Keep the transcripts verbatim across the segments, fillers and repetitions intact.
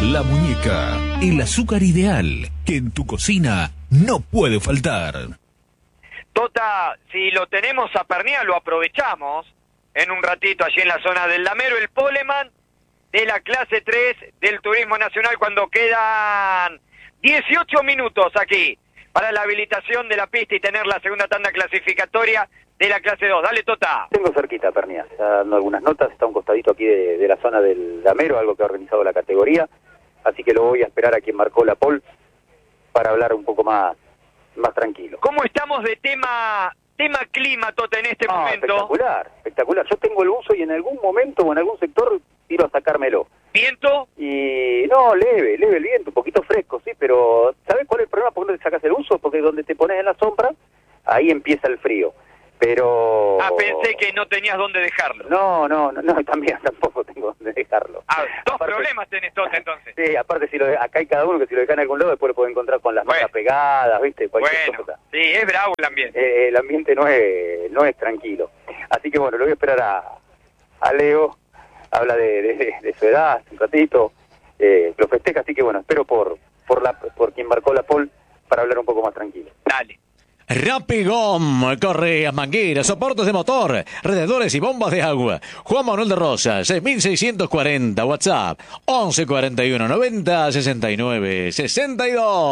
La Muñeca, el azúcar ideal que en tu cocina no puede faltar. Tota, si lo tenemos a Pernía, lo aprovechamos en un ratito allí en la zona del Damero, el Poleman de la clase tres del Turismo Nacional, cuando quedan dieciocho minutos aquí para la habilitación de la pista y tener la segunda tanda clasificatoria de la clase dos. Dale, Tota. Tengo cerquita, Pernía, está dando algunas notas, está un costadito aquí de, de la zona del Damero, algo que ha organizado la categoría, así que lo voy a esperar a quien marcó la pole para hablar un poco más, más tranquilo. ¿Cómo estamos de tema tema clima, Tota, en este No, momento? espectacular, espectacular. Yo tengo el buzo y en algún momento o en algún sector tiro a sacármelo. ¿Viento? Y no, leve, leve el viento, un poquito fresco, sí, pero ¿sabes cuál es el problema por qué te sacas el buzo? Porque donde te pones en la sombra, ahí empieza el frío. Pero... Ah, pensé que no tenías dónde dejarlo. No, no, no, no, también tampoco tengo dónde dejarlo. Ah, dos Aparte, problemas tenés, Tota, entonces. Sí, aparte si lo de- acá hay cada uno que si lo deja en algún lado después lo puede encontrar con las Bueno. notas pegadas, ¿viste? Cualquier Bueno, cosa. sí, es bravo el ambiente. Eh, el ambiente no es no es tranquilo. Así que bueno, lo voy a esperar a, a Leo, habla de, de, de su edad, un ratito, eh, lo festeja, así que bueno, espero por por la por quien marcó la pole para hablar un poco más tranquilo. Dale. Rapigom, correas, mangueras, soportes de motor, rededores y bombas de agua. Juan Manuel de Rosas, seis mil seiscientos cuarenta, WhatsApp, once cuarenta y uno noventa sesenta y nueve sesenta y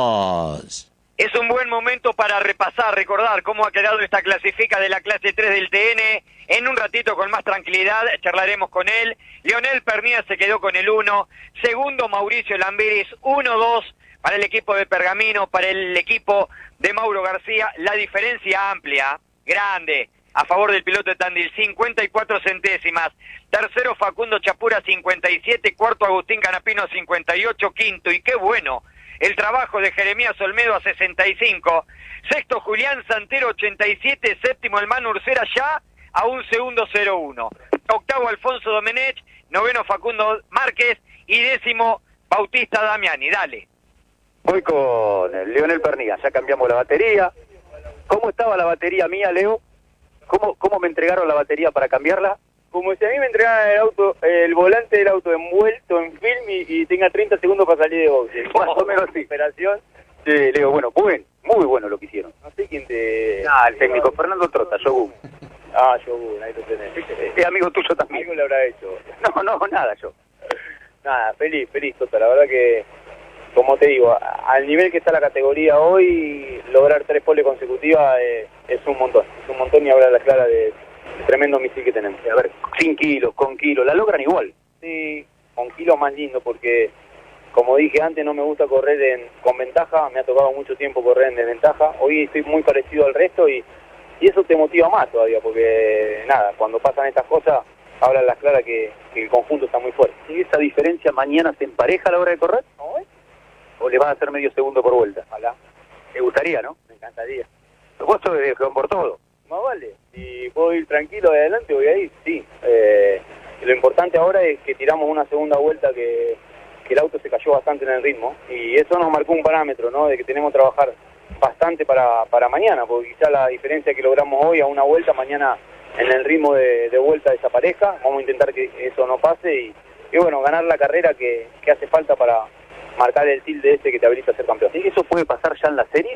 dos. Es un buen momento para repasar, recordar cómo ha quedado esta clasifica de la clase tres del T N. En un ratito, con más tranquilidad, charlaremos con él. Leonel Pernía se quedó con el uno. Segundo, Mauricio Lambiris, uno dos para el equipo de Pergamino, para el equipo de Mauro García. La diferencia amplia, grande, a favor del piloto de Tandil, cincuenta y cuatro centésimas. Tercero, Facundo Chapura, cincuenta y siete. Cuarto, Agustín Canapino, cincuenta y ocho. Quinto, y qué bueno el trabajo de Jeremías Olmedo a sesenta y cinco. Sexto, Julián Santero, ochenta y siete. Séptimo, el Manu Ursera, ya a un segundo cero uno. Octavo, Alfonso Domenech. Noveno, Facundo Márquez. Y décimo, Bautista Damiani. Dale. Voy con el Leonel Pernía, ya cambiamos la batería. ¿Cómo estaba la batería mía, Leo? ¿Cómo, cómo me entregaron la batería para cambiarla? Como si a mí me entregaran el auto, el volante del auto envuelto en film y, y tenga treinta segundos para salir de boxe. Más o menos sí. Operación. Sí, Leo, bueno, buen, muy bueno lo que hicieron. No sé quién te... Ah, el técnico Fernando Trota, Yogu. Ah, yo, ahí lo tenés. Es amigo tuyo también. Algo le habrá hecho. No, no, nada, yo. Nada, feliz, feliz, Tota. La verdad que, como te digo, a- al nivel que está la categoría hoy, lograr tres poles consecutivas eh, es un montón. Es un montón y hablar a la clara de, de tremendo misil que tenemos. A ver, sin kilos, con kilos, la logran igual. Sí, con kilos más lindo porque, como dije antes, no me gusta correr en, con ventaja, me ha tocado mucho tiempo correr en desventaja. Hoy estoy muy parecido al resto y, y eso te motiva más todavía porque, nada, cuando pasan estas cosas, habla a las claras que, que el conjunto está muy fuerte. ¿Y esa diferencia mañana se empareja a la hora de correr? ¿Cómo es? ¿O le vas a hacer medio segundo por vuelta? Ojalá, ¿Te gustaría, no? me encantaría. Vos sos de Juan por todo. Más vale, si puedo ir tranquilo de adelante voy a ir, sí. Eh, lo importante ahora es que tiramos una segunda vuelta que, que el auto se cayó bastante en el ritmo y eso nos marcó un parámetro, ¿no? De que tenemos que trabajar bastante para, para mañana, porque quizá la diferencia que logramos hoy a una vuelta, mañana en el ritmo de, de vuelta desaparezca. Vamos a intentar que eso no pase y, y bueno, ganar la carrera que, que hace falta para marcar el tilde ese que te habilita a ser campeón. ¿Y eso puede pasar ya en la serie?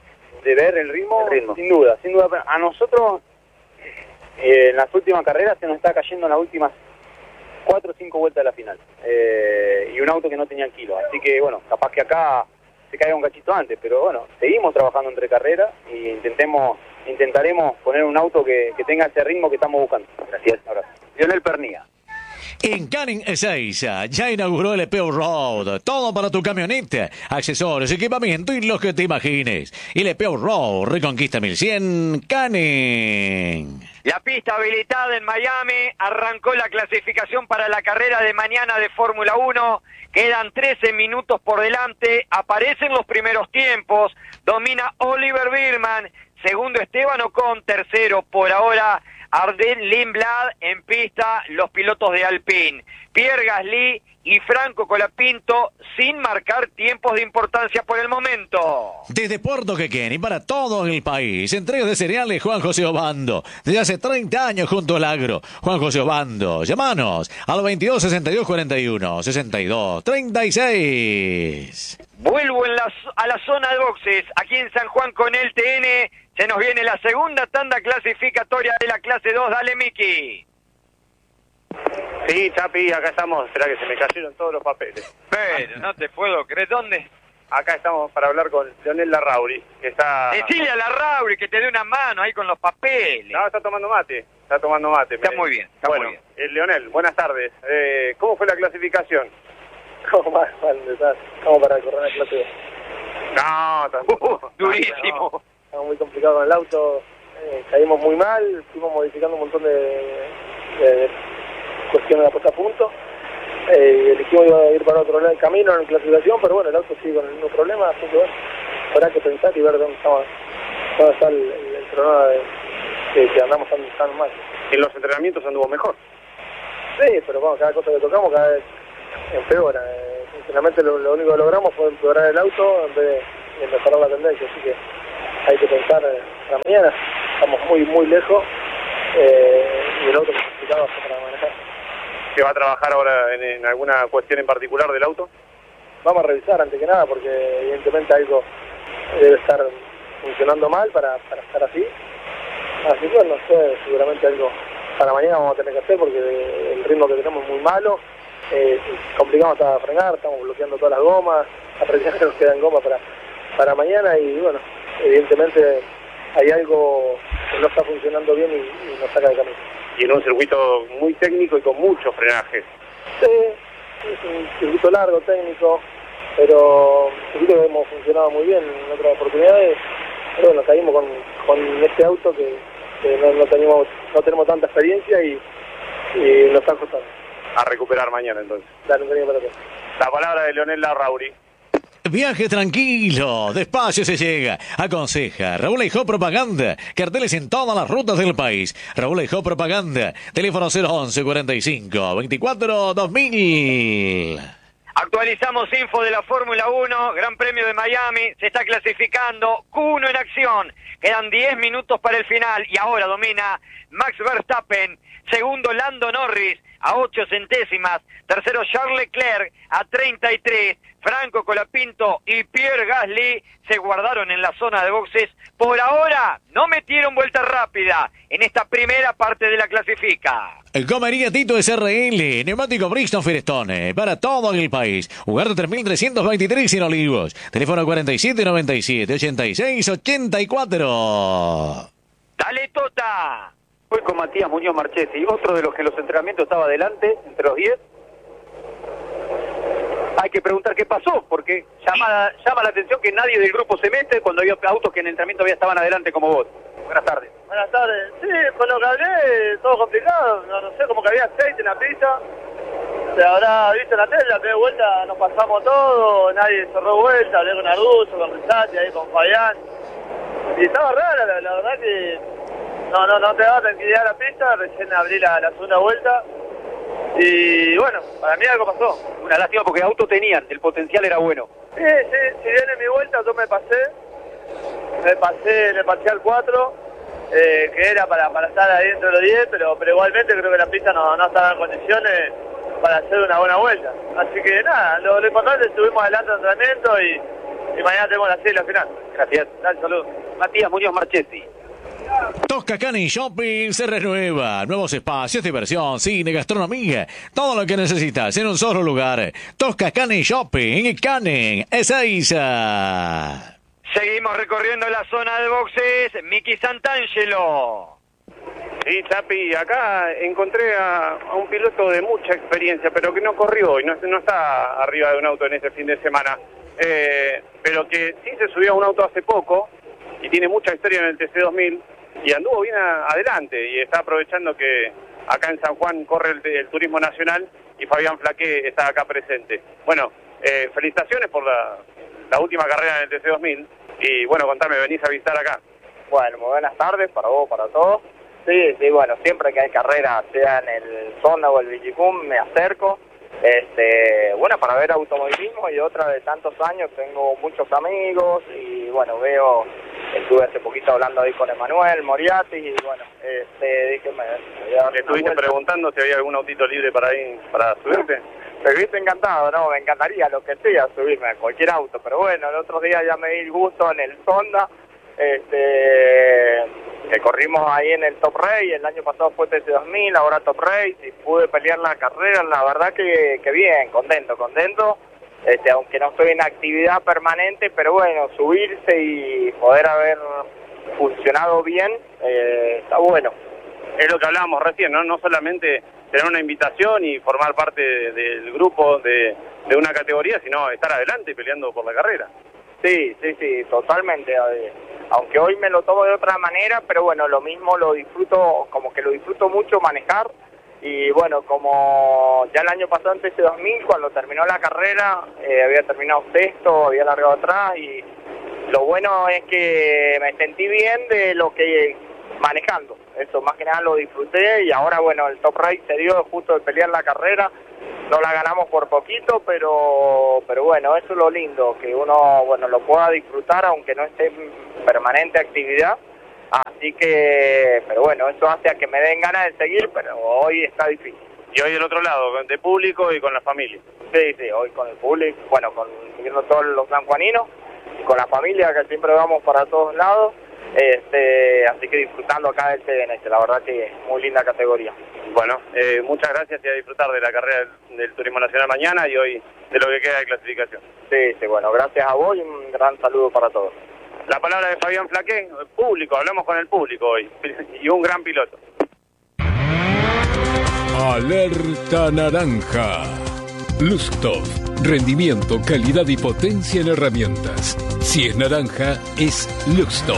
De ver el ritmo, El ritmo. sin duda, sin duda. A nosotros, eh, en las últimas carreras, se nos está cayendo en las últimas cuatro o cinco vueltas de la final. Eh, y un auto que no tenía kilos. Así que, bueno, capaz que acá se caiga un cachito antes, pero bueno, seguimos trabajando entre carreras y intentemos, intentaremos poner un auto que, que tenga ese ritmo que estamos buscando. Gracias. Ahora. Leonel Pernía. En Canning Ezeiza ya inauguró el E P O Road. Todo para tu camioneta, accesorios, equipamiento y lo que te imagines. El E P O Road, Reconquista mil cien, Canning. La pista habilitada en Miami, arrancó la clasificación para la carrera de mañana de Fórmula uno, quedan trece minutos por delante, aparecen los primeros tiempos, domina Oliver Biermann, segundo Esteban Ocon, tercero por ahora Arden Lindblad, en pista los pilotos de Alpine, Pierre Gasly y Franco Colapinto sin marcar tiempos de importancia por el momento. Desde Puerto Quequén y para todo el país, entregas de cereales Juan José Obando. Desde hace treinta años junto al agro. Juan José Obando, llamanos al veintidós sesenta y dos cuarenta y uno, sesenta y dos treinta y seis. Vuelvo en la, a la zona de boxes, aquí en San Juan con el T N. Se nos viene la segunda tanda clasificatoria de la clase dos. Dale, Miki. Sí, Chapi, acá estamos. Espera que se me cayeron todos los papeles. Pero no te puedo creer. ¿Dónde? Acá estamos para hablar con Leonel Larrauri, que está... Decile a Larrauri que te dé una mano ahí con los papeles. No, está tomando mate. Está tomando mate. Está me... muy bien, está bueno, muy bien. Eh, Leonel, buenas tardes. Eh, ¿Cómo fue la clasificación? ¿Cómo mal, mal, ¿Cómo para correr la clase dos? No, tampoco. Uh, durísimo. No, estamos muy complicados con el auto. Eh, caímos muy mal, fuimos modificando un montón de, de, de cuestiones de la puesta a punto. Eh, elegimos ir para otro lado del camino en clasificación, pero bueno, el auto sigue con el mismo problema, así que bueno, habrá que pensar y ver dónde, estamos, dónde está el, el, el problema de, de que andamos tan, tan mal. En los entrenamientos anduvo mejor. Sí, pero bueno, cada cosa que tocamos cada vez empeora. Eh, sinceramente lo, lo único que logramos fue empeorar el auto en vez de, de mejorar la tendencia, así que hay que pensar eh, para mañana. Estamos muy, muy lejos eh, y el auto es complicado para manejar. ¿Se va a trabajar ahora en, en alguna cuestión en particular del auto? Vamos a revisar antes que nada porque evidentemente algo debe estar funcionando mal para, para estar así. Así que bueno, no sé, seguramente algo para mañana vamos a tener que hacer porque el ritmo que tenemos es muy malo. Eh, complicamos hasta frenar, estamos bloqueando todas las gomas, apreciando que nos quedan gomas para, para mañana y bueno, evidentemente hay algo que no está funcionando bien y, y nos saca de camino. Y en un circuito muy técnico y con mucho frenaje. Sí, es un circuito largo, técnico, pero un circuito que hemos funcionado muy bien en otras oportunidades, pero bueno, caímos con, con este auto que, que no, no, tenemos, no tenemos tanta experiencia y, y nos está costando. A recuperar mañana entonces. Dale, un cariño para ti. La palabra de Leonel Larrauri. Viaje tranquilo, despacio se llega. Aconseja Raúl Eijó Propaganda. Carteles en todas las rutas del país. Raúl Eijó Propaganda. Teléfono cero once cuarenta y cinco veinticuatro dos mil. Actualizamos info de la Fórmula uno, Gran Premio de Miami, se está clasificando, Q uno en acción, quedan diez minutos para el final y ahora domina Max Verstappen, segundo Lando Norris a ocho centésimas, tercero Charles Leclerc a treinta y tres, Franco Colapinto y Pierre Gasly se guardaron en la zona de boxes, por ahora no metieron vuelta rápida en esta primera parte de la clasifica. Comería Tito S R L, neumático Brixton Firestone, para todo el país. Ugarte tres mil trescientos veintitrés en Olivos. Teléfono cuarenta y siete noventa y siete ochenta y seis ochenta y cuatro. Dale, Tota. Fue con Matías Muñoz Marchetti, otro de los que en los entrenamientos estaba adelante, entre los diez. Hay que preguntar qué pasó, porque llama, llama la atención que nadie del grupo se mete cuando había autos que en el entrenamiento había estaban adelante como vos. Buenas tardes. Buenas tardes. Sí, con lo que hablé, todo complicado. No, no sé, como que había aceite en la pista. Se habrá visto en la tele, la primera vuelta nos pasamos todo, nadie cerró vuelta, hablé con Arduzo, con Risati, ahí con Fabián. Y estaba rara, la, la verdad que no, no, no te daba tranquilidad la pista, recién abrí la, la segunda vuelta. Y bueno, para mí algo pasó. Una lástima porque auto tenían, el potencial era bueno. Sí, sí, si bien en mi vuelta yo me pasé, me pasé, me pasé al cuatro, eh, que era para, para estar ahí dentro de los diez, pero, pero igualmente creo que la pista no, no estaba en condiciones para hacer una buena vuelta. Así que nada, lo, lo importante es que estuvimos adelante en el entrenamiento y, y mañana tenemos la serie y la final. Gracias. Dale, salud. Matías Muñoz Marchetti. Tosca Canning Shopping se renueva. Nuevos espacios, diversión, cine, gastronomía. Todo lo que necesitas en un solo lugar. Tosca Canning Shopping, Canning, Ezeiza. Seguimos recorriendo la zona de boxes, Miki Santangelo. Sí, Chapi, acá encontré a, a un piloto de mucha experiencia, pero que no corrió y no, no está arriba de un auto en este fin de semana. Eh, pero que sí se subió a un auto hace poco y tiene mucha historia en el T C dos mil y anduvo bien a, adelante y está aprovechando que acá en San Juan corre el, el turismo nacional y Fabián Flaqué está acá presente. Bueno, eh, felicitaciones por la, la última carrera en el T C dos mil y bueno, contame, venís a visitar acá. Bueno, muy buenas tardes para vos, para todos. Sí, sí, bueno, siempre que hay carrera, sea en el Sonda o el Villicum, me acerco. Este, bueno, para ver automovilismo, y otra de tantos años, tengo muchos amigos y bueno, veo, estuve hace poquito hablando ahí con Emanuel Moriarty y bueno, este, dije, me, me voy a dar ¿Le estuviste una vuelta. preguntando si había algún autito libre para ir, para subirte? Me hubiese encantado, ¿no? Me encantaría lo que sea subirme a cualquier auto, pero bueno, el otro día ya me di el gusto en el Sonda, este, que corrimos ahí en el Top Race, el año pasado fue T C dos mil, ahora Top Race, y pude pelear la carrera, la verdad que, que bien, contento, contento, este, aunque no estoy en actividad permanente, pero bueno, subirse y poder haber funcionado bien, eh, está bueno. Es lo que hablábamos recién, ¿no? No solamente tener una invitación y formar parte de, del grupo de, de una categoría, sino estar adelante peleando por la carrera. Sí, sí, sí, totalmente. Aunque hoy me lo tomo de otra manera, pero bueno, lo mismo lo disfruto, como que lo disfruto mucho manejar. Y bueno, como ya el año pasado en T C dos mil, cuando terminó la carrera, eh, había terminado sexto, había largado atrás y lo bueno es que me sentí bien de lo que manejando. Eso más que nada lo disfruté y ahora bueno, el Top Race se dio justo de pelear la carrera. No la ganamos por poquito, pero pero bueno, eso es lo lindo, que uno bueno lo pueda disfrutar aunque no esté en permanente actividad. Así que, pero bueno, eso hace a que me den ganas de seguir, pero hoy está difícil. Y hoy del otro lado, de público y con la familia. Sí, sí, hoy con el público, bueno, con siguiendo todos los sanjuaninos y con la familia que siempre vamos para todos lados. Este, así que disfrutando acá del T D N, la verdad que es muy linda categoría. Bueno, eh, muchas gracias y a disfrutar de la carrera del, del Turismo Nacional mañana y hoy de lo que queda de clasificación. Sí, sí, bueno, gracias a vos y un gran saludo para todos. La palabra de Fabián Flaqué, público, hablamos con el público hoy, y un gran piloto. Alerta naranja. Lustov. Rendimiento, calidad y potencia en herramientas. Si es naranja, es Lustov.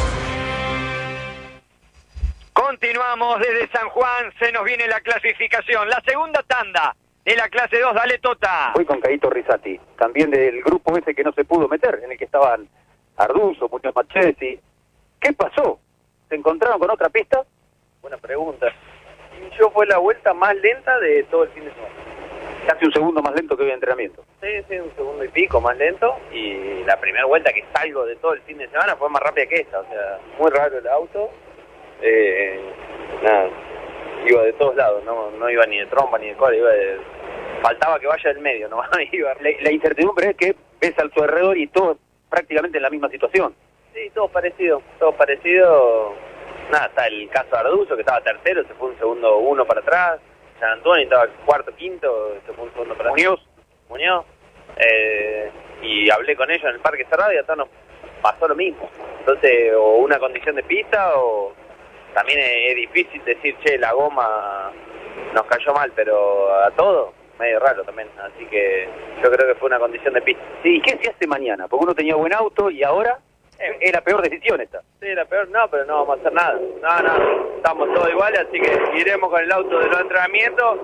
Continuamos desde San Juan, se nos viene la clasificación, la segunda tanda de la clase dos, dale Tota. Voy con Caito Rizzati, también del grupo ese que no se pudo meter, en el que estaban Arduzo, Muñoz Machesi. ¿Qué pasó? ¿Se encontraron con otra pista? Buena pregunta. Yo fue la vuelta más lenta de todo el fin de semana. Casi un segundo más lento que hoy de entrenamiento. Sí, sí, un segundo y pico más lento. Y la primera vuelta que salgo de todo el fin de semana fue más rápida que esta. O sea, muy raro el auto. Eh, nada, iba de todos lados, no no iba ni de trompa ni de cola, iba de... faltaba que vaya del medio, no iba. La, la incertidumbre es que ves al su alrededor y todos prácticamente en la misma situación. Sí, todos parecidos, todos parecidos. Nada, está el caso de Arduzo, que estaba tercero, se fue un segundo uno para atrás. San Antonio estaba cuarto, quinto, se fue un segundo para atrás. Muñoz. Muñoz. Eh, y hablé con ellos en el parque cerrado y hasta nos pasó lo mismo. Entonces, o una condición de pista o... También es, es difícil decir, che, la goma nos cayó mal, pero a todo, medio raro también. Así que yo creo que fue una condición de pista. Sí, ¿y qué se hace mañana? Porque uno tenía buen auto y ahora eh, es la peor decisión esta. Sí, la peor, no, pero no vamos a hacer nada. No, no, estamos todos iguales, así que iremos con el auto de los entrenamientos,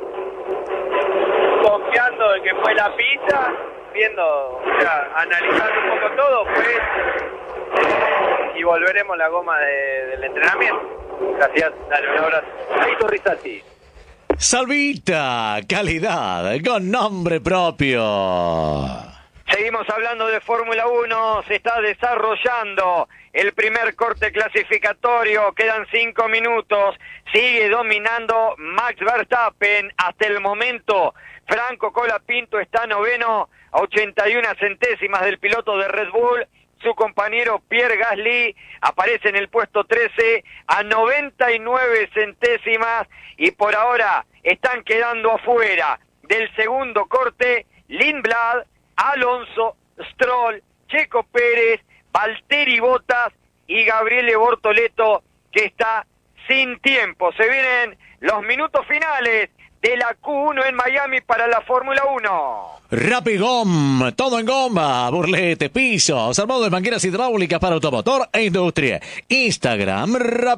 confiando en que fue la pista, viendo, o sea, analizando un poco todo, pues, y volveremos la goma de, del entrenamiento. Gracias, dale un abrazo. Caito Rizzati. Salvita, calidad, con nombre propio. Seguimos hablando de Fórmula uno, se está desarrollando el primer corte clasificatorio, quedan cinco minutos, sigue dominando Max Verstappen hasta el momento. Franco Colapinto está noveno a ochenta y una centésimas del piloto de Red Bull. Su compañero Pierre Gasly aparece en el puesto trece a noventa y nueve centésimas y por ahora están quedando afuera del segundo corte Lindblad, Alonso, Stroll, Checo Pérez, Valtteri Bottas y Gabriele Bortoleto, que está sin tiempo. Se vienen los minutos finales de la Q uno en Miami para la Fórmula uno. Rapigom, todo en goma, burletes, pisos, armado de mangueras hidráulicas para automotor e industria. Instagram,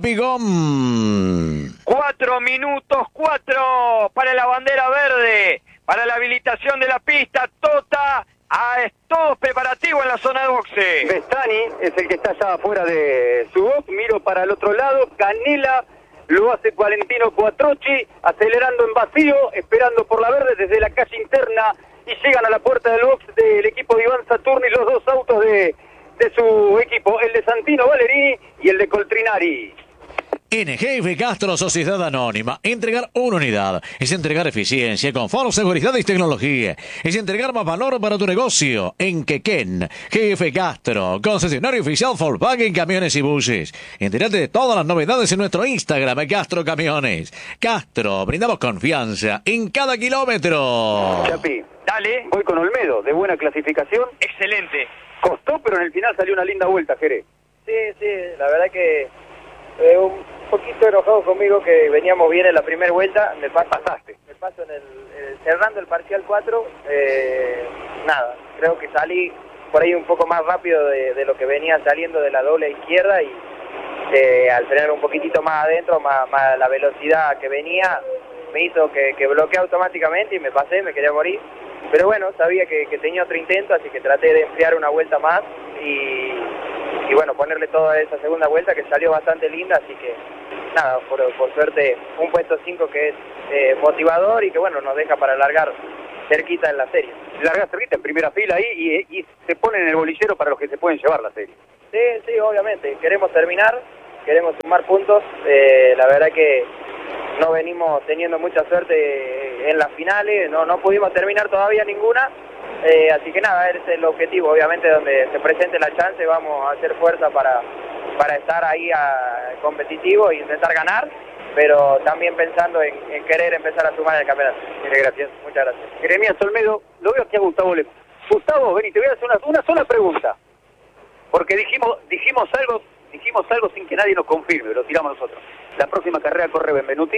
Rapigom. Cuatro minutos, cuatro para la bandera verde, para la habilitación de la pista. Tota, ah, es todo preparativo en la zona de boxe. Bestani es el que está ya afuera de su box, miro para el otro lado, Canela lo hace Valentino Quattrocchi, acelerando en vacío, esperando por la verde desde la calle interna, y llegan a la puerta del box del equipo de Iván Saturni los dos autos de, de su equipo, el de Santino Valerini y el de Coltrinari. En G F Castro Sociedad Anónima, entregar una unidad es entregar eficiencia, confort, seguridad y tecnología. Es entregar más valor para tu negocio. En Quequén, G F Castro, concesionario oficial Volkswagen Camiones y Buses. Entérate de todas las novedades en nuestro Instagram, Castro Camiones. Castro, brindamos confianza en cada kilómetro. Chapi, Dale. voy con Olmedo, de buena clasificación. Excelente. Costó, pero en el final salió una linda vuelta, Jerez. Sí, sí, la verdad que eh, un poquito enojado conmigo que veníamos bien en la primera vuelta, me pas- pasaste, me paso en el, el- cerrando el parcial cuatro, eh, nada, creo que salí por ahí un poco más rápido de, de lo que venía saliendo de la doble izquierda y eh, al tener un poquitito más adentro, más, más la velocidad que venía, me hizo que, que bloqueé automáticamente y me pasé, me quería morir. Pero bueno, sabía que, que tenía otro intento, así que traté de enfriar una vuelta más y, y bueno, ponerle toda esa segunda vuelta que salió bastante linda, así que nada, por, por suerte un puesto cinco que es eh, motivador y que bueno, nos deja para largar cerquita en la serie. Larga cerquita en primera fila ahí y, y se ponen en el bolillero para los que se pueden llevar la serie. Sí, sí, obviamente, queremos terminar, queremos sumar puntos, eh, la verdad que no venimos teniendo mucha suerte en las finales, no, no pudimos terminar todavía ninguna, eh, así que nada, ese es el objetivo, obviamente donde se presente la chance vamos a hacer fuerza para, para estar ahí a, competitivo e intentar ganar, pero también pensando en, en querer empezar a sumar el campeonato. Gracias. Muchas gracias. Jeremías Olmedo, lo veo aquí a Gustavo Le... Gustavo, ven y te voy a hacer una, una sola pregunta, porque dijimos dijimos algo dijimos algo sin que nadie nos confirme, lo tiramos nosotros. ¿La próxima carrera corre Benvenuti?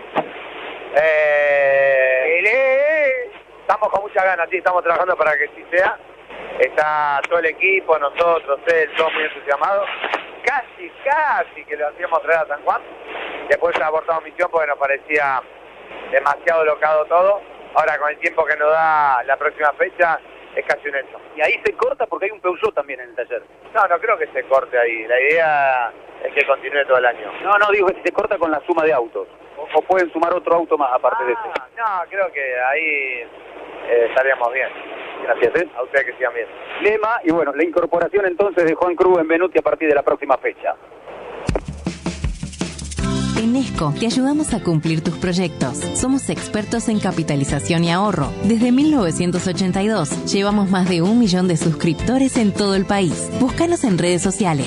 Eh, estamos con muchas ganas, sí, estamos trabajando para que sí sea. Está todo el equipo, nosotros, él, todos muy entusiasmados. Casi, casi que lo hacíamos traer a San Juan. Después abortamos misión porque nos parecía demasiado locado todo. Ahora con el tiempo que nos da la próxima fecha es casi un hecho. Y ahí se corta porque hay un Peugeot también en el taller. No, no creo que se corte ahí. La idea es que continúe todo el año. No, no, digo que si se corta con la suma de autos. O, o pueden sumar otro auto más aparte ah, de este. No, creo que ahí eh, estaríamos bien. Gracias, ¿eh? A ustedes que sigan bien. Lema, y bueno, la incorporación entonces de Juan Cruz Benvenuti a partir de la próxima fecha. En Esco te ayudamos a cumplir tus proyectos. Somos expertos en capitalización y ahorro. Desde mil novecientos ochenta y dos llevamos más de un millón de suscriptores en todo el país. Búscanos en redes sociales.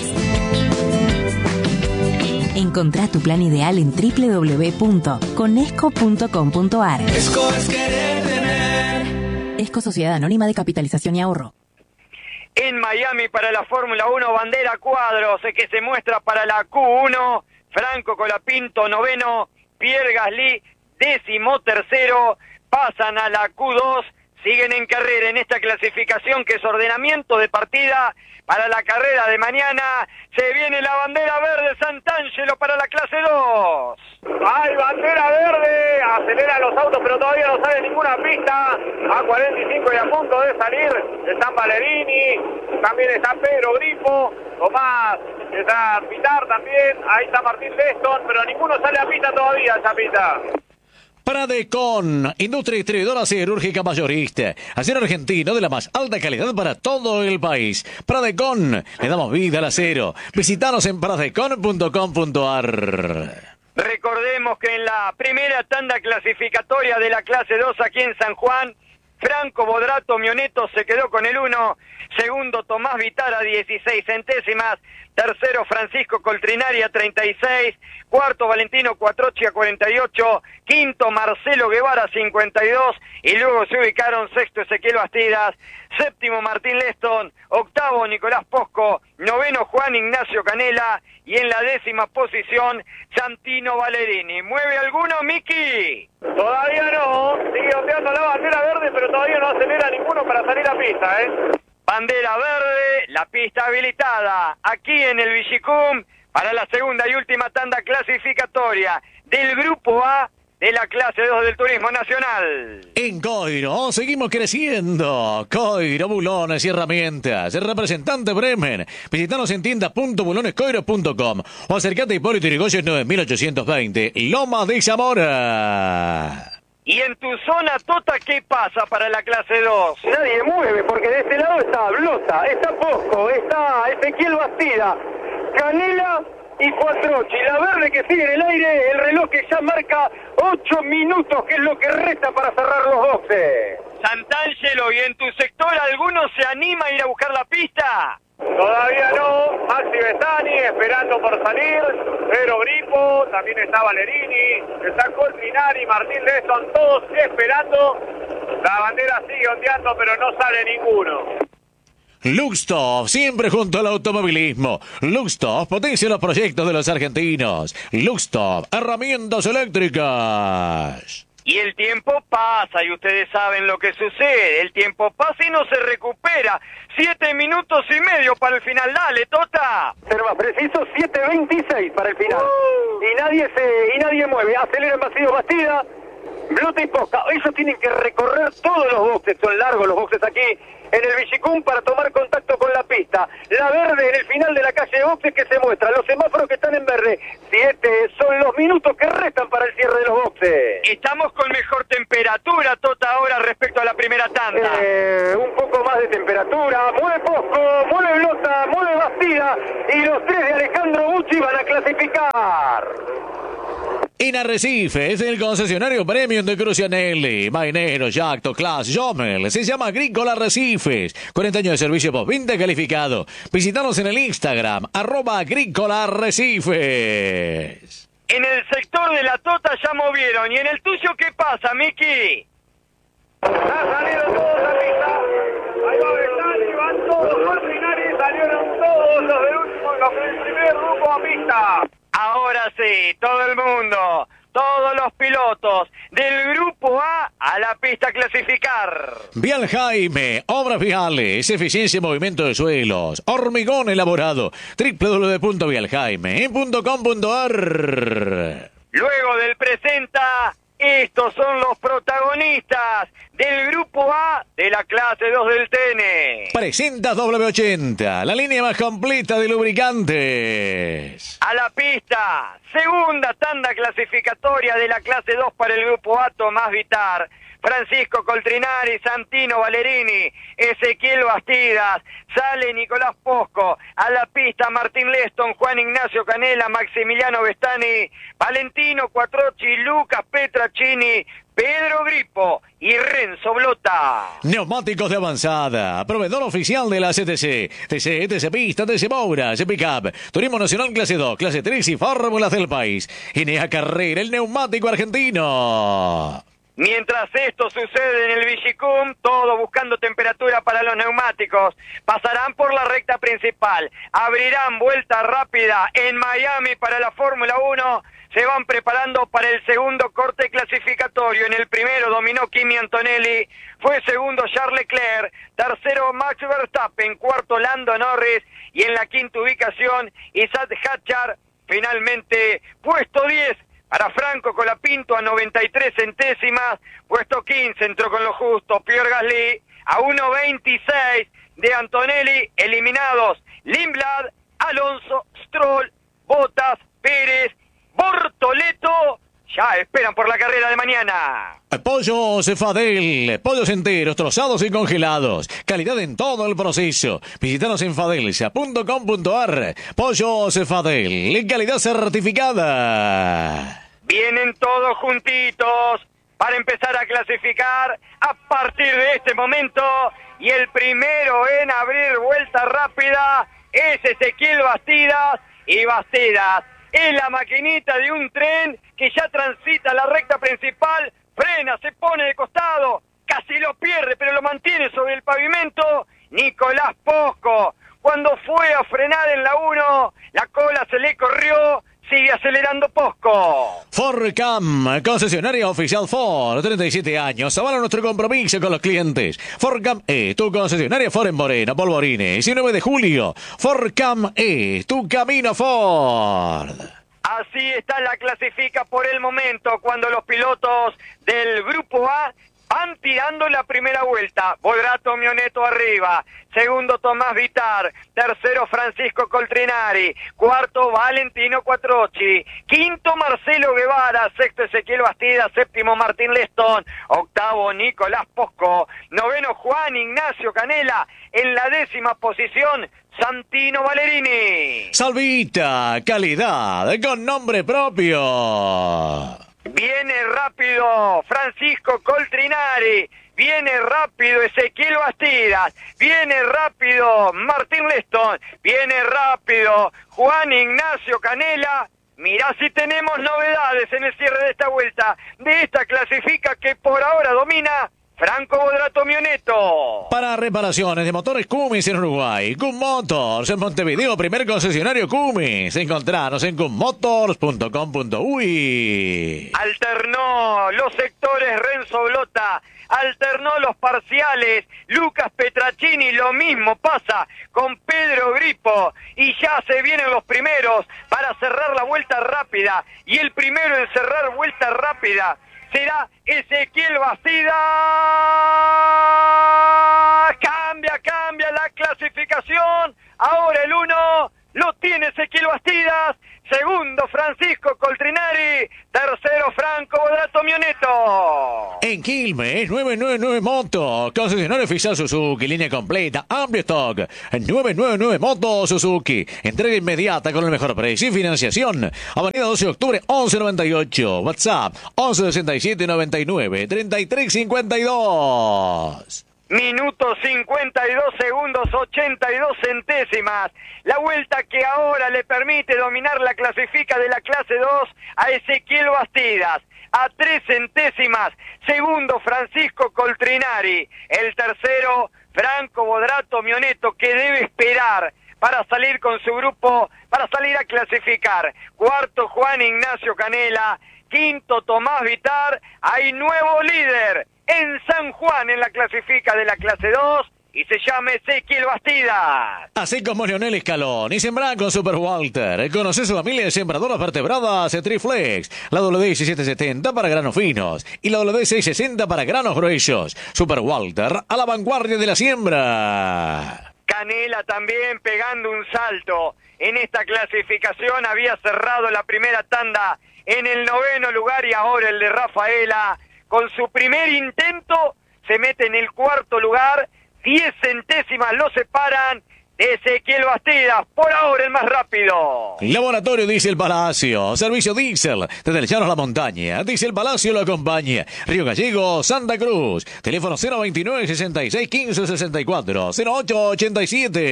Encontrá tu plan ideal en doble u doble u doble u punto conesco punto com punto a r. Esco es querer tener. Esco Sociedad Anónima de Capitalización y Ahorro. En Miami para la Fórmula uno, bandera cuadros, que se muestra para la Q uno. Franco Colapinto, noveno, Pierre Gasly, décimo tercero, pasan a la Q dos, siguen en carrera en esta clasificación que es ordenamiento de partida para la carrera de mañana. Se viene la bandera verde Sant'Angelo para la clase dos. ¡Hay bandera verde! Acelera los autos, pero todavía no sale ninguna pista. A cuarenta y cinco y a punto de salir. Están Valerini, también está Pedro Grifo, Tomás, está Pitar también. Ahí está Martín Leston, pero ninguno sale a pista todavía, Chapita. Pradecon, industria distribuidora siderúrgica mayorista. Acero argentino de la más alta calidad para todo el país. Pradecon, le damos vida al acero. Visítanos en pradecon punto com punto a r. Recordemos que en la primera tanda clasificatoria de la clase dos aquí en San Juan, Franco Bodrato Mioneto se quedó con el uno, segundo Tomás Vitara dieciséis centésimas, tercero Francisco Coltrinari a treinta y seis, cuarto Valentino Quattrocchi a cuarenta y ocho, quinto Marcelo Guevara cincuenta y dos y luego se ubicaron sexto Ezequiel Bastidas, séptimo Martín Leston, octavo Nicolás Posco, noveno Juan Ignacio Canela y en la décima posición Santino Valerini. ¿Mueve alguno, Miki? Todavía no, sigue ondeando la bandera verde, pero todavía no acelera ninguno para salir a pista, ¿eh? Bandera verde, la pista habilitada aquí en el Villicum para la segunda y última tanda clasificatoria del Grupo A de la clase dos del turismo nacional. En Coiro seguimos creciendo. Coiro, bulones y herramientas. El representante Bremen. Visitanos en tienda punto bulones coiro punto com o acercate a Hipólito Yrigoyen nueve mil ochocientos veinte, Loma de Zamora. Y en tu zona, Tota, ¿qué pasa para la clase dos? Nadie mueve, porque de este lado está Blota, está Posco, está Ezequiel Bastida, Canela y Cuatrochi. La verde que sigue en el aire, el reloj que ya marca ocho minutos, que es lo que resta para cerrar los boxes. Sant'Angelo, ¿y en tu sector alguno se anima a ir a buscar la pista? Todavía no, Maxi Bestani esperando por salir, Pedro Gripo, también está Valerini, está Coltrinari, Martín Leston, todos esperando. La bandera sigue ondeando, pero no sale ninguno. Luxtop, siempre junto al automovilismo. Luxtop potencia los proyectos de los argentinos. Luxtop, herramientas eléctricas. Y el tiempo pasa y ustedes saben lo que sucede. El tiempo pasa y no se recupera. Siete minutos y medio para el final. Dale, Tota. Ser más preciso, siete veintiséis para el final. Uh. Y nadie se y nadie mueve. Acelera en vacío Bastida, Blota y Posca. Ellos tienen que recorrer todos los boxes. Son largos los boxes aquí en el Villicum para tomar contacto con la pista. La verde en el final de la calle de boxes que se muestra. Los semáforos que están en verde. Siete son los minutos que restan para el cierre de los boxes. Estamos con mejor temperatura, Tota, ahora respecto a la primera tanda. Eh, un poco más de temperatura. Mueve Posco, mueve Blota, mueve Bastida. Y los tres de Alejandro Bucci van a clasificar. En Arrecifes, el concesionario premium de Crucianelli, Mainero, Jacto, Class, Jomel, se llama Agrícola Arrecifes, cuarenta años de servicio postventa calificado. Visítanos en el Instagram, arroba Agrícola Arrecifes. En el sector de la Tota ya movieron, ¿y en el tuyo qué pasa, Miki? Ya salieron todos a pista, ahí va Bestani, van todos, Coltrinari, salieron todos los del último, los del primer grupo a pista. Ahora sí, todo el mundo, todos los pilotos del grupo A a la pista a clasificar. Vial Jaime, obras viales, eficiencia y movimiento de suelos, hormigón elaborado, doble u doble u doble u punto vial jaime punto com punto a r. Luego del presenta, estos son los protagonistas del grupo A de la clase dos del T N. Presenta W ochenta, la línea más completa de lubricantes. A la pista, segunda tanda clasificatoria de la clase dos para el grupo A, Tomás Vitar, Francisco Coltrinari, Santino Valerini, Ezequiel Bastidas, sale Nicolás Posco, a la pista Martín Leston, Juan Ignacio Canela, Maximiliano Bestani, Valentino Cuatrochi, Lucas Petracini, Pedro Gripo y Renzo Blota. Neumáticos de avanzada, proveedor oficial de la C T C, T C, T C Pista, T C Moura, C Pickup, Turismo Nacional Clase dos, Clase tres y fórmulas del país. Enea Carrera, el neumático argentino. Mientras esto sucede en el Villicum, todo buscando temperatura para los neumáticos, pasarán por la recta principal, abrirán vuelta rápida en Miami para la Fórmula uno, se van preparando para el segundo corte clasificatorio. En el primero dominó Kimi Antonelli, fue segundo Charles Leclerc, tercero Max Verstappen, cuarto Lando Norris y en la quinta ubicación Isaac Hadjar, finalmente puesto diez. Para Franco Colapinto a noventa y tres centésimas, puesto quince, entró con lo justo Pierre Gasly, a uno veintiséis de Antonelli, eliminados Lindblad, Alonso, Stroll, Bottas, Pérez, Bortoleto, ya esperan por la carrera de mañana. Pollo Cefadel, pollos enteros, trozados y congelados. Calidad en todo el proceso. Visítanos en fadelsa punto com punto a r. Pollo Cefadel, calidad certificada. Vienen todos juntitos para empezar a clasificar a partir de este momento. Y el primero en abrir vuelta rápida es Ezequiel Bastidas. Y Bastidas es la maquinita de un tren que ya transita la recta principal, frena, se pone de costado, casi lo pierde, pero lo mantiene sobre el pavimento. Nicolás Posco, cuando fue a frenar en la uno, la cola se le corrió, sigue acelerando Posco. Fordcam, concesionaria oficial Ford, treinta y siete años, avala nuestro compromiso con los clientes. Fordcam E, tu concesionaria Ford en Moreno, Polvorines, diecinueve de julio. Fordcam E, tu camino Ford. Así está la clasifica por el momento, cuando los pilotos del Grupo A van tirando la primera vuelta. Bodrato Mioneto arriba, segundo Tomás Vitar, tercero Francisco Coltrinari, cuarto Valentino Quattrocchi, quinto Marcelo Guevara, sexto Ezequiel Bastida, séptimo Martín Lestón, octavo Nicolás Posco, noveno Juan Ignacio Canela, en la décima posición Santino Valerini. Salvita, calidad, con nombre propio. Viene rápido Francisco Coltrinari, viene rápido Ezequiel Bastidas, viene rápido Martín Lestón, viene rápido Juan Ignacio Canela. Mirá si tenemos novedades en el cierre de esta vuelta, de esta clasifica que por ahora domina Franco Bodrato Mioneto. Para reparaciones de motores Cummins en Uruguay, Cum Motors en Montevideo, primer concesionario Cummins. Encontranos en cum motors punto com punto uy. Alternó los sectores Renzo Blota, alternó los parciales Lucas Petracini, lo mismo pasa con Pedro Gripo, y ya se vienen los primeros para cerrar la vuelta rápida, y el primero en cerrar vuelta rápida será Ezequiel Bastidas. Cambia, cambia la clasificación. Ahora el uno lo tiene Ezequiel Bastidas. Segundo, Francisco Coltrinari. Tercero, Franco Bodrato Mioneto. En Quilmes, nueve nueve nueve Moto. Concesionario oficial Suzuki. Línea completa. Amplio stock. nueve nueve nueve Moto Suzuki. Entrega inmediata con el mejor precio y financiación. Avenida doce de octubre, once noventa y ocho. WhatsApp, once sesenta y siete noventa y nueve treinta y tres cincuenta y dos. Minuto cincuenta y dos segundos, ochenta y dos centésimas. La vuelta que ahora le permite dominar la clasifica de la clase dos a Ezequiel Bastidas. A tres centésimas, segundo Francisco Coltrinari. El tercero, Franco Bodrato Mioneto, que debe esperar para salir con su grupo, para salir a clasificar. Cuarto, Juan Ignacio Canela. Quinto, Tomás Vitar. Hay nuevo líder en San Juan en la clasifica de la clase dos y se llama Ezequiel Bastidas. Así como Leonel Escalón y sembrar con Super Walter. Conoce su familia de sembradoras vertebradas Triflex. La W D diecisiete setenta para granos finos y la W D seiscientos sesenta para granos gruesos. Super Walter a la vanguardia de la siembra. Canela también pegando un salto en esta clasificación. Había cerrado la primera tanda en el noveno lugar y ahora el de Rafaela, con su primer intento, se mete en el cuarto lugar. Diez centésimas lo separan de Ezequiel Bastidas, por ahora el más rápido. Laboratorio Diesel Palacio, servicio diésel desde el llano a la montaña. Diesel Palacio lo acompaña. Río Gallegos, Santa Cruz. Teléfono cero veintinueve, sesenta y seis, quince, sesenta y cuatro, cero ocho ochenta y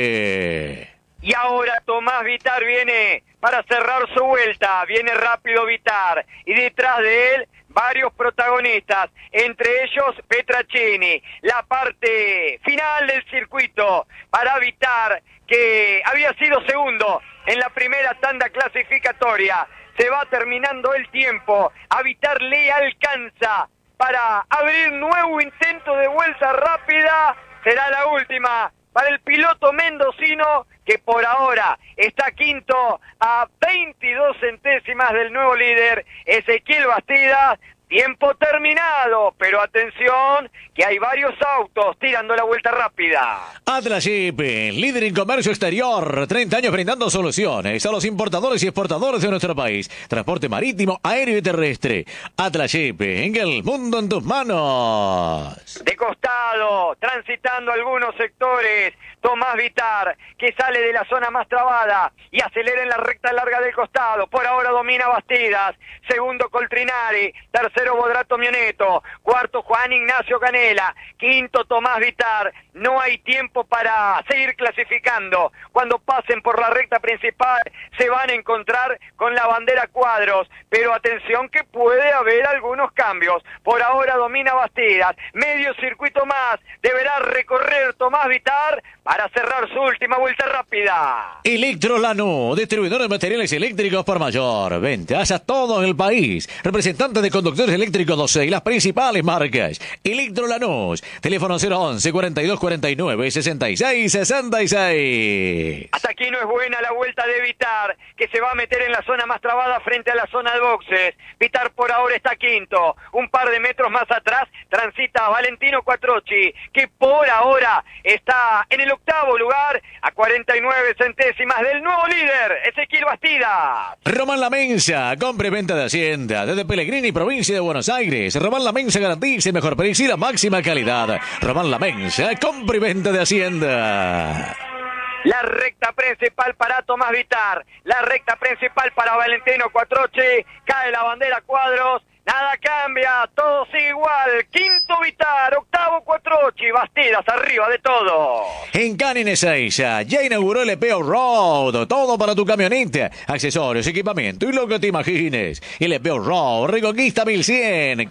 siete. Y ahora Tomás Vitar viene para cerrar su vuelta. Viene rápido Vitar. Y detrás de él, varios protagonistas, entre ellos Petracini. La parte final del circuito para Vitar, que había sido segundo en la primera tanda clasificatoria. Se va terminando el tiempo. A Vitar le alcanza para abrir nuevo intento de vuelta rápida. Será la última para el piloto mendocino, que por ahora está quinto a veintidós centésimas del nuevo líder, Ezequiel Bastidas. Tiempo terminado, pero atención, que hay varios autos tirando la vuelta rápida. Atlas Shipping, líder en comercio exterior, treinta años brindando soluciones a los importadores y exportadores de nuestro país. Transporte marítimo, aéreo y terrestre. Atlas Shipping, el mundo en tus manos. De costado, transitando algunos sectores, Tomás Vitar, que sale de la zona más trabada y acelera en la recta larga del costado. Por ahora domina Bastidas. Segundo, Coltrinari. Tercero, Bodrato Mioneto. Cuarto, Juan Ignacio Canela. Quinto, Tomás Vitar. No hay tiempo para seguir clasificando. Cuando pasen por la recta principal se van a encontrar con la bandera cuadros. Pero atención que puede haber algunos cambios. Por ahora domina Bastidas. Medio circuito más deberá recorrer Tomás Vitar para cerrar su última vuelta rápida. Electrolanú, distribuidor de materiales eléctricos por mayor. Ventas a todo el país. Representante de conductores motores eléctricos doce y las principales marcas. Electro Lanús. Teléfono cero once, cuarenta y dos cuarenta y nueve, sesenta y seis sesenta y seis. Hasta aquí no es buena la vuelta de Vitar, que se va a meter en la zona más trabada frente a la zona de boxes. Vitar por ahora está quinto. Un par de metros más atrás transita Valentino Quattrocchi, que por ahora está en el octavo lugar a cuarenta y nueve centésimas del nuevo líder, Ezequiel Bastidas. Román La Mensa, compra y venta de Hacienda, desde Pellegrini, provincia de Buenos Aires. Román La Mensa garantiza el mejor precio y la máxima calidad. Román La Mensa, compra y venta de Hacienda. La recta principal para Tomás Vitar, la recta principal para Valentino Quattrocchi, cae la bandera Cuadros, nada cambia, todo sigue igual. Quinto Vitar, octavo Quattrocchi, Bastidas arriba de todo. En Canin Ezeiza ya inauguró el E P Road, todo para tu camioneta, accesorios, equipamiento y lo que te imagines. El E P Road, Reconquista mil cien,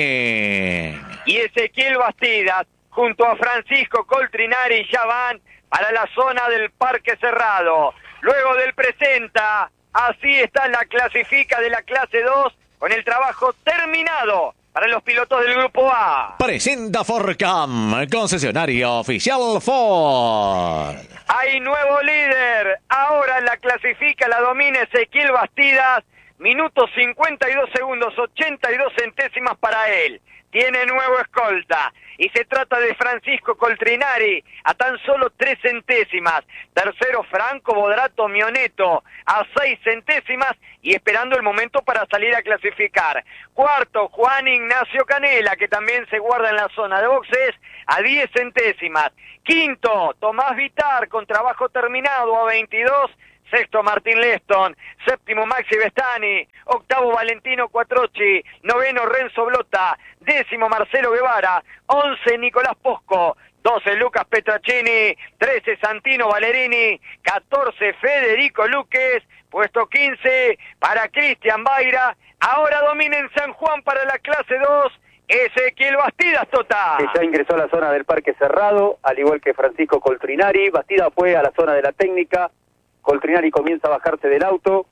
Canin. Y Ezequiel Bastidas, junto a Francisco Coltrinari, ya van para la zona del Parque Cerrado. Luego del presenta, así está la clasifica de la clase dos, con el trabajo terminado para los pilotos del Grupo A. Presenta Forcam, concesionario oficial Ford. Hay nuevo líder, ahora la clasifica, la domina Ezequiel Bastidas, minutos cincuenta y dos segundos, ochenta y dos centésimas para él. Tiene nuevo escolta y se trata de Francisco Coltrinari a tan solo tres centésimas. Tercero Franco Bodrato Mioneto a seis centésimas y esperando el momento para salir a clasificar. Cuarto Juan Ignacio Canela, que también se guarda en la zona de boxes a diez centésimas. Quinto Tomás Vitar con trabajo terminado a veintidós. Sexto Martín Leston, séptimo Maxi Vestani, octavo Valentino Quattrocchi, noveno Renzo Blota, décimo Marcelo Guevara, once Nicolás Posco, doce Lucas Petracini, trece Santino Valerini, catorce Federico Luques, puesto quince para Cristian Baira. Ahora domina en San Juan para la clase dos, Ezequiel Bastidas, Tota. Que ya ingresó a la zona del Parque Cerrado, al igual que Francisco Coltrinari. Bastidas fue a la zona de la técnica. Coltrinari comienza a bajarse del auto,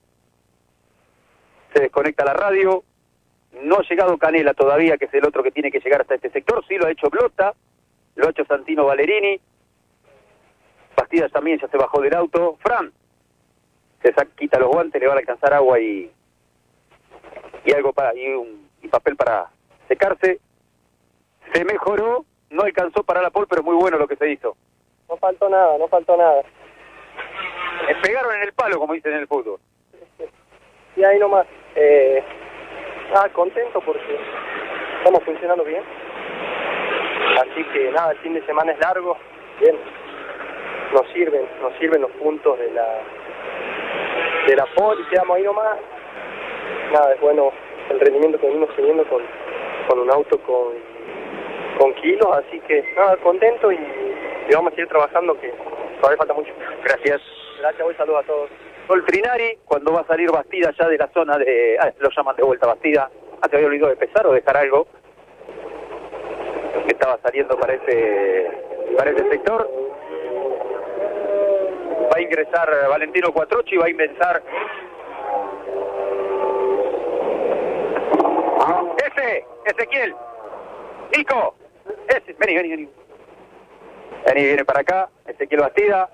se desconecta la radio, no ha llegado Canela todavía, que es el otro que tiene que llegar hasta este sector, sí lo ha hecho Blota, lo ha hecho Santino Valerini, Bastidas también ya se bajó del auto. Fran se saca, quita los guantes, le va a alcanzar agua y y algo para y, un, y papel para secarse. Se mejoró, no alcanzó para la pole, pero muy bueno lo que se hizo. No faltó nada, no faltó nada. Le pegaron en el palo, como dicen en el fútbol. Y ahí nomás. Eh, nada, contento porque estamos funcionando bien. Así que nada, el fin de semana es largo. Bien. Nos sirven, nos sirven los puntos de la de la pole y quedamos ahí nomás. Nada, es bueno el rendimiento que venimos teniendo con, con un auto con, con kilos. Así que nada, contento y, y vamos a seguir trabajando que todavía falta mucho. Gracias. Gracias, voy saludos a todos. Coltrinari, cuando va a salir Bastidas ya de la zona de... Ah, lo llaman de vuelta Bastidas. Ah, te había olvidado de pesar o dejar algo. Que estaba saliendo para ese, para ese sector. Va a ingresar Valentino Quattrocchi, va a ingresar... Ese, Ezequiel. Nico. Ese, vení, vení, vení. Vení, viene para acá. Ezequiel Bastidas.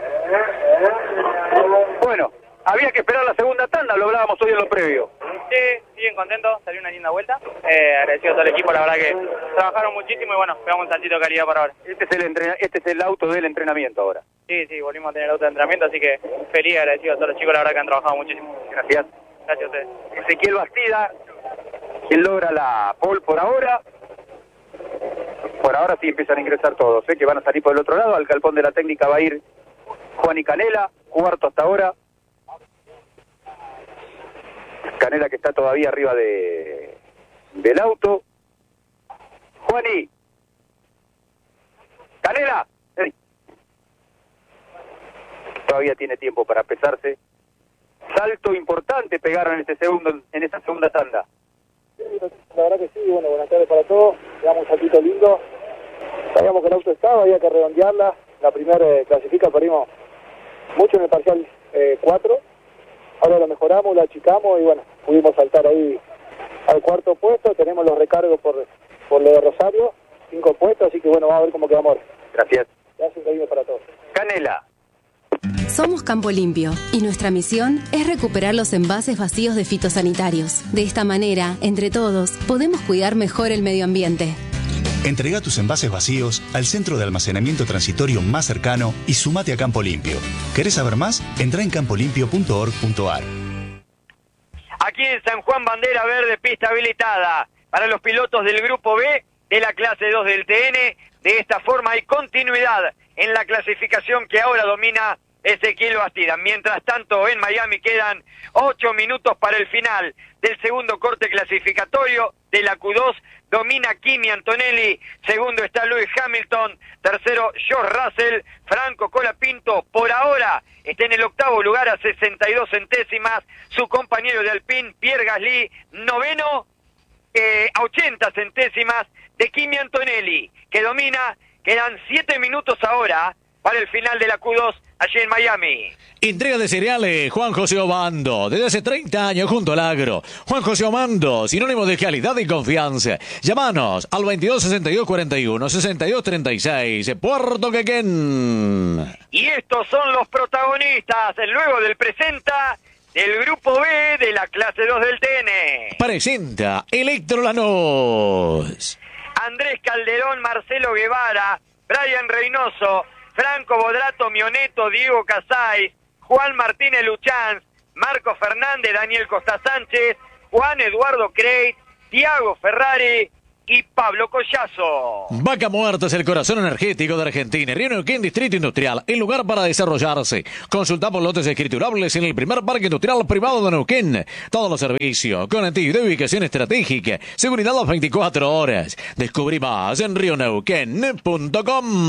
Bueno, había que esperar la segunda tanda, lo hablábamos hoy en lo previo. Sí, bien contento, salió una linda vuelta. Eh, agradecido a todo el equipo, la verdad que trabajaron muchísimo y bueno, pegamos un saltito de calidad para ahora. Este es el entrena este es el auto del entrenamiento ahora. Sí, sí, volvimos a tener auto de entrenamiento, así que feliz y agradecido a todos los chicos, la verdad que han trabajado muchísimo. Gracias. Gracias a ustedes. Ezequiel Bastidas, quien logra la pole por ahora. Por ahora sí empiezan a ingresar todos, ¿eh? Que van a salir por el otro lado. Al galpón de la técnica va a ir Juan y Canela, cuarto hasta ahora. Canela que está todavía arriba de del auto. Juani. Canela. Hey. Todavía tiene tiempo para pesarse. Salto importante pegaron en este segundo, en esta segunda tanda. La verdad que sí, bueno, buenas tardes para todos. Damos un saltito lindo. Sabíamos que el auto estaba, había que redondearla. La primera eh, clasifica, perdimos mucho en el parcial cuatro. Eh, Ahora lo mejoramos, lo achicamos y bueno, pudimos saltar ahí al cuarto puesto. Tenemos los recargos por, por lo de Rosario, cinco puestos, así que bueno, vamos a ver cómo quedamos ahora. Gracias. Gracias, cariño, para todos. Canela. Somos Campo Limpio y nuestra misión es recuperar los envases vacíos de fitosanitarios. De esta manera, entre todos, podemos cuidar mejor el medio ambiente. Entrega tus envases vacíos al centro de almacenamiento transitorio más cercano y sumate a Campo Limpio. ¿Querés saber más? Entrá en campo limpio punto org punto ar. Aquí en San Juan, bandera verde, pista habilitada para los pilotos del Grupo B de la clase dos del T N. De esta forma hay continuidad en la clasificación que ahora domina Ezequiel Bastida. Mientras tanto, en Miami quedan ocho minutos para el final del segundo corte clasificatorio de la Q dos. Domina Kimi Antonelli, segundo está Lewis Hamilton, tercero George Russell, Franco Colapinto, por ahora está en el octavo lugar a sesenta y dos centésimas, su compañero de Alpine, Pierre Gasly, noveno, eh, a ochenta centésimas de Kimi Antonelli, que domina. Quedan siete minutos ahora para el final de la Q dos allí en Miami. Entrega de cereales, Juan José Obando, desde hace treinta años junto al agro. Juan José Obando, sinónimo de calidad y confianza. Llámanos al veintidós sesenta y dos cuarenta y uno, sesenta y dos treinta y seis, Puerto Quequén. Y estos son los protagonistas, luego del presenta del Grupo B de la clase dos del T N. Presenta Electrolanos. Andrés Calderón, Marcelo Guevara, Brian Reynoso, Franco Bodrato Mioneto, Diego Casais, Juan Martínez Luchanz, Marco Fernández, Daniel Costa Sánchez, Juan Eduardo Creit, Tiago Ferrari y Pablo Collazo. Vaca Muerta es el corazón energético de Argentina. Río Neuquén, Distrito Industrial, el lugar para desarrollarse. Consulta por lotes escriturables en el primer parque industrial privado de Neuquén. Todos los servicios, conectividad y ubicación estratégica, seguridad las veinticuatro horas. Descubrí más en río neuquén punto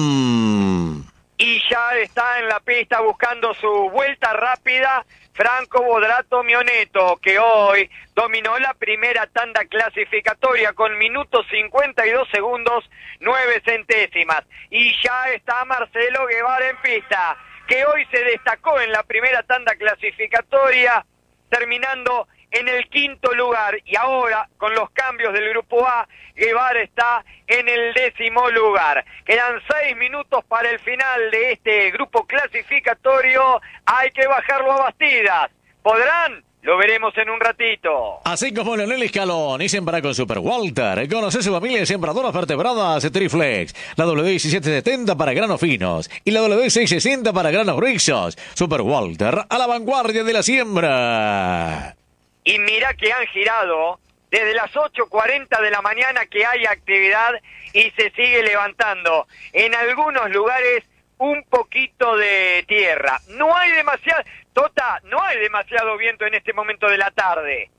com. Y ya está en la pista buscando su vuelta rápida Franco Bodrato Mioneto, que hoy dominó la primera tanda clasificatoria con minutos cincuenta y dos segundos, nueve centésimas. Y ya está Marcelo Guevara en pista, que hoy se destacó en la primera tanda clasificatoria, terminando en el quinto lugar. Y ahora, con los cambios del Grupo A, Guevara está en el décimo lugar. Quedan seis minutos para el final de este grupo clasificatorio. Hay que bajarlo a Bastidas. ¿Podrán? Lo veremos en un ratito. Así como Leonel Escalón y Sembra con Super Walter. Conoce su familia de sembradoras vertebradas Triflex. La W diecisiete setenta para granos finos y la W seiscientos sesenta para granos gruesos. Super Walter, a la vanguardia de la siembra. Y mira que han girado desde las ocho cuarenta de la mañana que hay actividad y se sigue levantando. En algunos lugares un poquito de tierra. No hay demasiado, Tota, no hay demasiado viento en este momento de la tarde.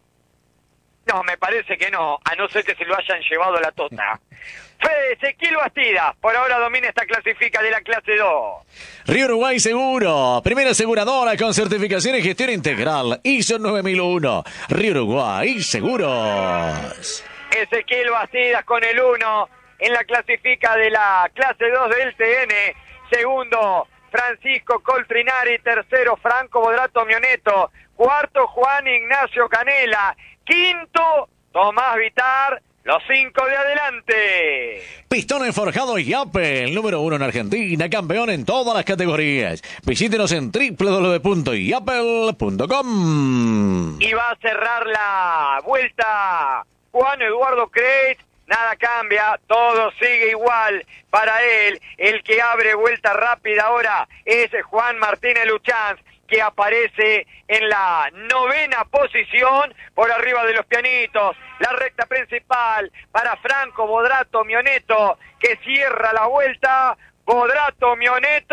No, me parece que no, a no ser que se lo hayan llevado a la Tota. Fede Ezequiel Bastida, por ahora domina esta clasifica de la clase dos. Río Uruguay Seguro, primera aseguradora con certificación y gestión integral, I S O nueve mil uno. Río Uruguay Seguros. Ezequiel Bastidas con el uno en la clasifica de la clase dos del T N. Segundo, Francisco Coltrinari. Tercero, Franco Bodrato Mioneto. Cuarto, Juan Ignacio Canela. Quinto, Tomás Vitar. Los cinco de adelante. Pistones Forjados y Apple, número uno en Argentina, campeón en todas las categorías. Visítenos en doble u doble u doble u punto i apple punto com. Y va a cerrar la vuelta Juan Eduardo Creit. Nada cambia, todo sigue igual para él. El que abre vuelta rápida ahora es Juan Martínez Luchanz, que aparece en la novena posición por arriba de los pianitos. La recta principal para Franco Bodrato Mioneto, que cierra la vuelta. Bodrato Mioneto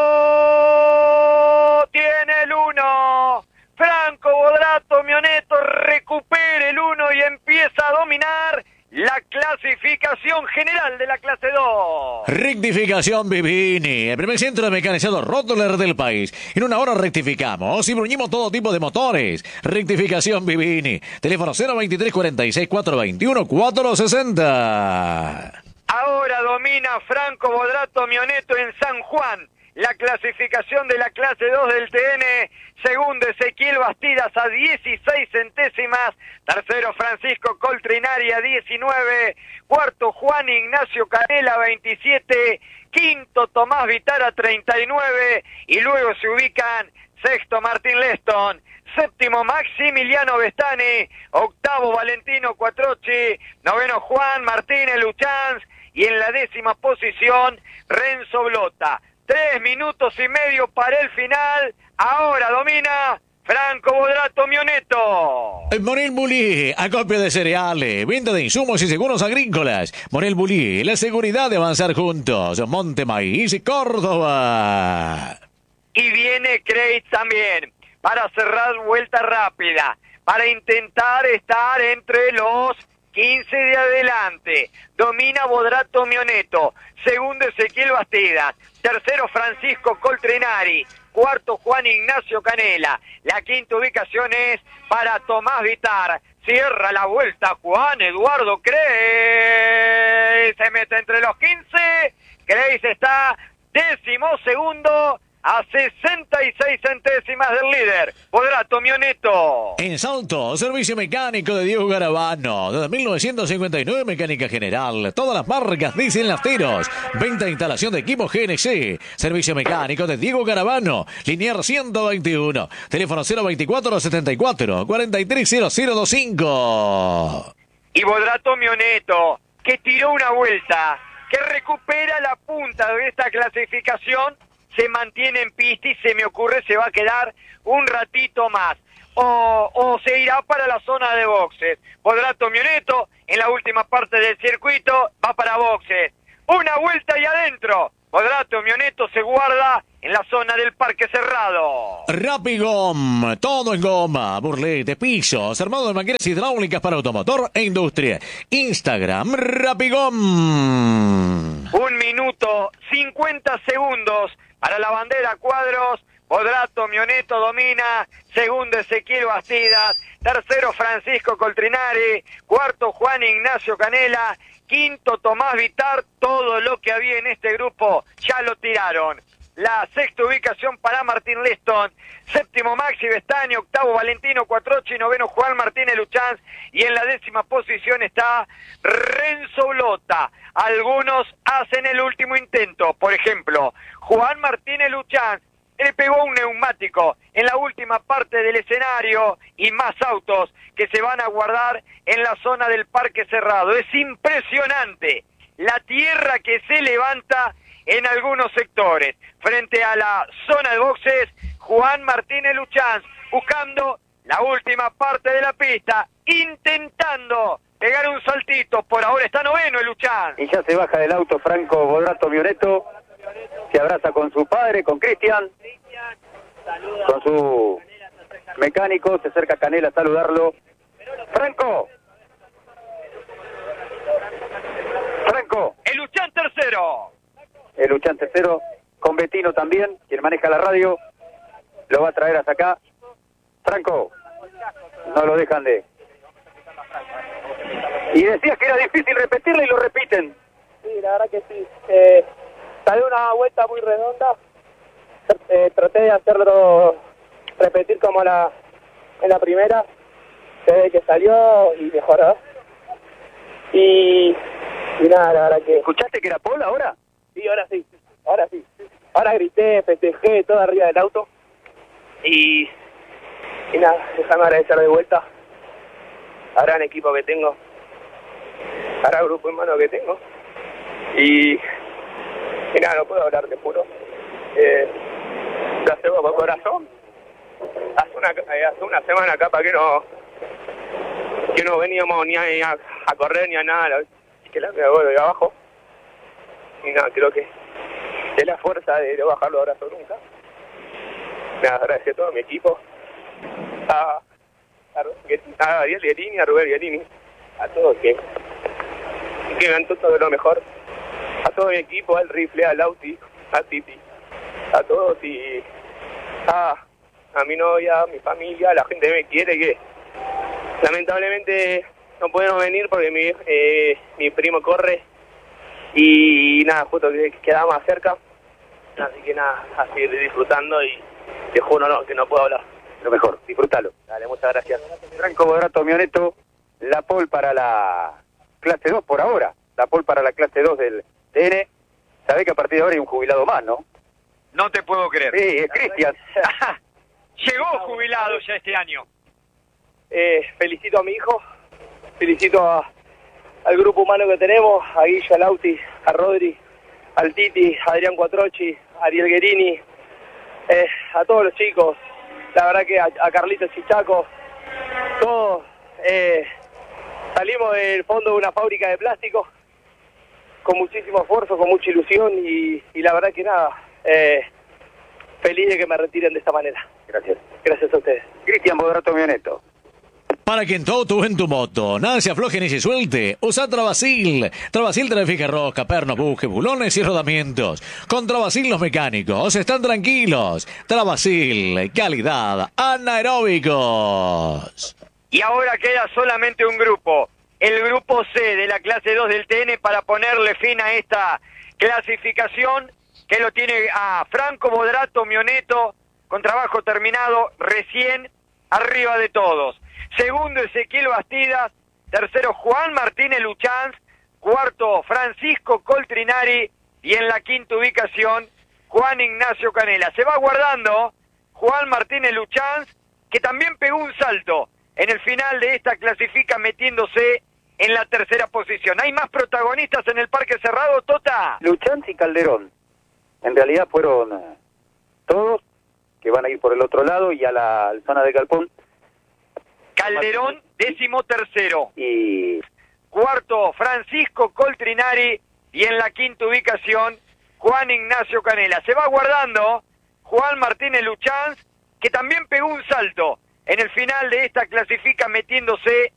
tiene el uno. Franco Bodrato Mioneto recupera el uno y empieza a dominar la clasificación general de la clase dos. Rectificación Vivini, el primer centro de mecanizado Rottler del país. En una hora rectificamos y bruñimos todo tipo de motores. Rectificación Vivini. Teléfono cero veintitrés cuarenta y seis cuatrocientos veintiuno cuatrocientos sesenta. Ahora domina Franco Bodrato Mioneto en San Juan, la clasificación de la clase dos del T N. Segundo, Ezequiel Bastidas a dieciséis centésimas. Tercero, Francisco Coltrinari a diecinueve. Cuarto, Juan Ignacio Canela a veintisiete. Quinto, Tomás Vitar a treinta y nueve. Y luego se ubican sexto, Martín Leston. Séptimo, Maximiliano Bestani. Octavo, Valentino Cuatrochi. Noveno, Juan Martínez Luchanz. Y en la décima posición, Renzo Blota. Tres minutos y medio para el final. Ahora domina Franco Bodrato Mioneto. Morel Bulí, acopio de cereales, venta de insumos y seguros agrícolas. Morel Bulí, la seguridad de avanzar juntos. Monte Maíz y Córdoba. Y viene Craig también para cerrar vuelta rápida, para intentar estar entre los quince de adelante. Domina Bodrato Mioneto. Segundo, Ezequiel Bastidas. Tercero, Francisco Coltrinari. Cuarto, Juan Ignacio Canela. La quinta ubicación es para Tomás Vitar. Cierra la vuelta Juan Eduardo Creis. Se mete entre los quince. Creis está décimo segundo a sesenta y seis centésimas del líder, Bodrato Mioneto. En Salto, servicio mecánico de Diego Garabano. Desde mil novecientos cincuenta y nueve, mecánica general. Todas las marcas dicen Nafteros. Venta e instalación de equipos G N C. Servicio mecánico de Diego Garabano. Linier ciento veintiuno. Teléfono cero veinticuatro setenta y cuatro cuarenta y tres cero cero veinticinco. Y Bodrato Mioneto, que tiró una vuelta, que recupera la punta de esta clasificación, se mantiene en pista y se me ocurre se va a quedar un ratito más. O, o se irá para la zona de boxes. Bodrato Mioneto en la última parte del circuito va para boxes. Una vuelta y adentro. Bodrato Mioneto se guarda en la zona del parque cerrado. Rapigom, todo en goma, burlete, pisos, armado de máquinas hidráulicas para automotor e industria. Instagram, Rapigom. Un minuto, cincuenta segundos para la bandera cuadros. Bodrato Mioneto domina. Segundo, Ezequiel Bastidas. Tercero, Francisco Coltrinari. Cuarto, Juan Ignacio Canela. Quinto, Tomás Vitar. Todo lo que había en este grupo ya lo tiraron. La sexta ubicación para Martín Leston. Séptimo, Maxi Bestani. Octavo, Valentino Cuatrochi. Noveno, Juan Martínez Luchanz. Y en la décima posición está Renzo Blota. Algunos hacen el último intento. Por ejemplo, Juan Martínez Luchanz le pegó un neumático en la última parte del escenario y más autos que se van a guardar en la zona del parque cerrado. Es impresionante la tierra que se levanta en algunos sectores. Frente a la zona de boxes, Juan Martínez Luchanz buscando la última parte de la pista, intentando pegar un saltito. Por ahora está noveno el Luchanz. Y ya se baja del auto Franco Bodrato Mioneto. Se abraza con su padre, con Cristian, con su mecánico. Se acerca Canela a saludarlo. Franco. Franco. El Luchanz tercero. El Luchanz tercero. Con Bettino también, quien maneja la radio. Lo va a traer hasta acá. Franco. No lo dejan de... Y decías que era difícil repetirlo y lo repiten. Sí, la verdad que sí. Eh, salió una vuelta muy redonda. Eh, traté de hacerlo repetir como la en la primera. Se ve que salió y mejoró. Y, y nada, la verdad que... ¿Escuchaste que era Paul ahora? Sí, ahora sí. Ahora sí. Ahora grité, festejé todo arriba del auto. Y, y nada, déjame agradecer de vuelta al gran equipo que tengo, al gran grupo humano que tengo. Y, y nada, no puedo hablar, te juro. Eh, lo hacemos por corazón. Hace una, eh, hace una semana capaz que no que no veníamos ni a, ni a, a correr ni a nada. Y que la me hago de abajo. Y nada, creo que es la fuerza de no bajar los brazos nunca. Nada, agradecer a todo mi equipo. A, a, a Ariel Guerini, a Rubén Guerini, a todos que, que me han todo lo mejor. A todo mi equipo, al Rifle, al Lauti, a Titi, a todos y a, a mi novia, a mi familia, a la gente que me quiere, que lamentablemente no podemos venir porque mi, eh, mi primo corre y nada, justo que quedaba más cerca. Así que nada, a seguir disfrutando y te juro no, que no puedo hablar. Lo mejor, disfrútalo. Dale, muchas gracias. Franco Bodrato Mioneto, la pole para la clase dos por ahora. La pole para la clase dos del T N. Sabés que a partir de ahora hay un jubilado más, ¿no? No te puedo creer. Sí, es Cristian. Llegó jubilado ya este año. Eh, felicito a mi hijo, felicito a, al grupo humano que tenemos, a Guilla, a Lauti, a Rodri, al Titi, a Adrián Cuatrochi, a Ariel Guerini, eh, a todos los chicos, la verdad que a, a Carlitos Chichaco, todos eh, salimos del fondo de una fábrica de plástico con muchísimo esfuerzo, con mucha ilusión y, y la verdad que nada, eh, feliz de que me retiren de esta manera. Gracias. Gracias a ustedes. Cristian Bodrato Mioneto. Para que en todo tu en tu moto nada se afloje ni se suelte, usa Travasil. Travasil trae fija rosca, pernos, bujes, bulones y rodamientos. Con Travasil los mecánicos están tranquilos. Travasil, calidad, anaeróbicos. Y ahora queda solamente un grupo, el grupo C de la clase dos del T N, para ponerle fin a esta clasificación que lo tiene a Franco Bodrato Mioneto con trabajo terminado recién arriba de todos. Segundo, Ezequiel Bastidas. Tercero, Juan Martínez Luchanz. Cuarto, Francisco Coltrinari. Y en la quinta ubicación, Juan Ignacio Canela. Se va guardando Juan Martínez Luchanz, que también pegó un salto en el final de esta clasifica, metiéndose en la tercera posición. ¿Hay más protagonistas en el Parque Cerrado, Tota? Luchanz y Calderón. En realidad fueron eh, todos que van a ir por el otro lado y a la al zona de Galpón. Calderón, décimo tercero. Y cuarto, Francisco Coltrinari. Y en la quinta ubicación, Juan Ignacio Canela. Se va guardando Juan Martínez Luchanz, que también pegó un salto en el final de esta clasifica, metiéndose